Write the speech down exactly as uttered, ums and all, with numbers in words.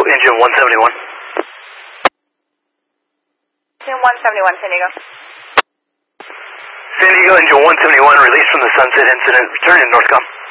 engine one seventy-one. Engine one seventy-one, San Diego. San Diego, engine one seventy-one, released from the Sunset incident, returning to Northcom.